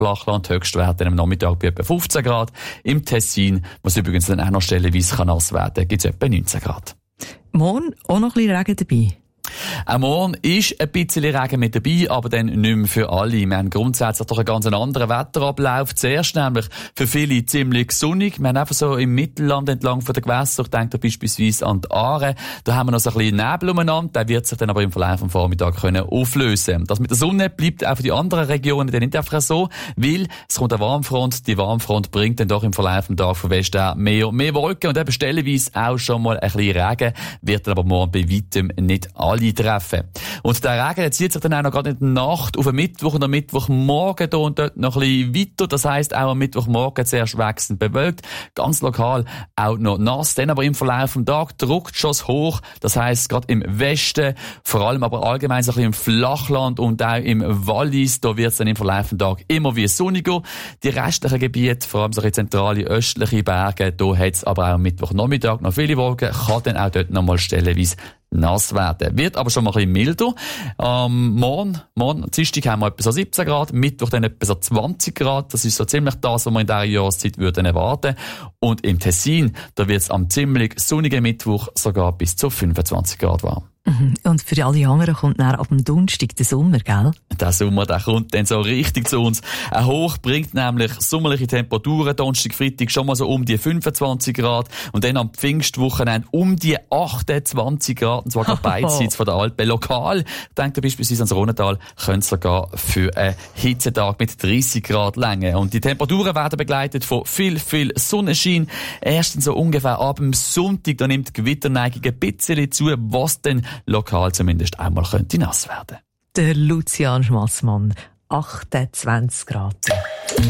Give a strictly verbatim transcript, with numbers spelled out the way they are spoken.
Flachland, Höchstwerte am Nachmittag bei etwa fünfzehn Grad. Im Tessin, was übrigens dann auch noch stellenweise nass werden kann, gibt es etwa neunzehn Grad. Morgen auch noch ein bisschen Regen dabei. Auch morgen ist ein bisschen Regen mit dabei, aber dann nicht mehr für alle. Wir haben grundsätzlich doch einen ganz anderen Wetterablauf. Zuerst nämlich für viele ziemlich sonnig. Wir haben einfach so im Mittelland entlang von den Gewässern, ich denke da beispielsweise an die Aare, da haben wir noch so ein bisschen Nebel umeinander, der wird sich dann aber im Verlauf des Vormittags können auflösen. Das mit der Sonne bleibt auch für die anderen Regionen dann nicht einfach so, weil es kommt eine Warmfront, die Warmfront bringt dann doch im Verlauf des Tages von Westen her mehr, mehr Wolken und eben stellenweise auch schon mal ein bisschen Regen, wird dann aber morgen bei weitem nicht alle treffen. Und der Regen der zieht sich dann auch noch gerade in der Nacht auf den Mittwoch und am Mittwochmorgen hier und dort noch ein bisschen weiter. Das heisst, auch am Mittwochmorgen zuerst wechselnd bewölkt, ganz lokal auch noch nass. Dann aber im Verlauf des Tages drückt schon hoch. Das heisst, gerade im Westen, vor allem aber allgemein so ein bisschen im Flachland und auch im Wallis, da wird es dann im Verlauf des Tages immer wie sonniger. Die restlichen Gebiete, vor allem so in zentrale, östliche Berge, da hat es aber auch am Mittwochnachmittag noch viele Wolken, kann dann auch dort noch mal stellenweise nass werden. Wird aber schon mal ein bisschen milder. Ähm, morgen, morgen, Dienstag haben wir etwa so siebzehn Grad, Mittwoch dann etwa so zwanzig Grad. Das ist so ziemlich das, was wir in dieser Jahreszeit würden erwarten. Und im Tessin, da wird es am ziemlich sonnigen Mittwoch sogar bis zu fünfundzwanzig Grad warm. Und für alle anderen kommt dann ab dem Donnerstag der Sommer, gell? Der Sommer, der kommt dann so richtig zu uns. Ein Hoch bringt nämlich sommerliche Temperaturen, Donnerstag, Freitag schon mal so um die fünfundzwanzig Grad und dann am Pfingstwochenende um die achtundzwanzig Grad, und zwar gerade beidseits von der Alpen. Lokal, denkt ihr beispielsweise ans Rhonental, könnte sogar für einen Hitzetag mit dreißig Grad länger. Und die Temperaturen werden begleitet von viel, viel Sonnenschein. Erst so ungefähr ab dem Sonntag, da nimmt die Gewitterneigung ein bisschen zu, was dann lokal zumindest einmal könnte nass werden. Der Lucian Schmassmann, achtundzwanzig Grad.